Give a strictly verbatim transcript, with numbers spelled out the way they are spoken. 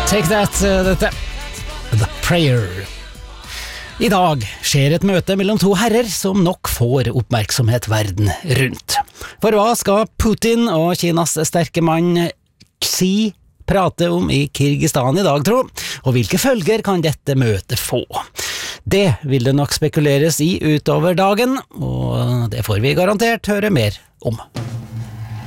Take that, uh, dette The Prayer. I dag skjer et møte mellom to herrer som nok får oppmerksomhet verden rundt. For hva skal Putin og Kinas sterke mann Xi prate om i Kirgistan i dag, tro? Og hvilke følger kan dette møtet få? Det vil det nok spekuleres i utover dagen, og det får vi garantert høre mer om.